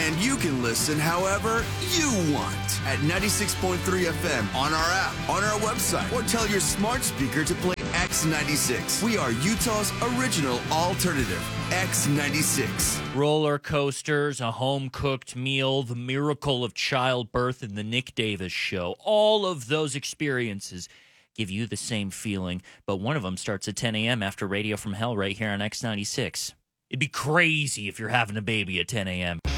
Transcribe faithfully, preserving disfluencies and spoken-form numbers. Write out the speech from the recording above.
And you can listen however you want at ninety-six point three F M, on our app, on our website, or tell your smart speaker to play X ninety-six. We are Utah's original alternative, X ninety-six. Roller coasters, a home-cooked meal, the miracle of childbirth, and the Nick Davis show. All of those experiences give you the same feeling, but one of them starts at ten a.m. after Radio from Hell right here on X ninety-six. It'd be crazy if you're having a baby at ten a.m.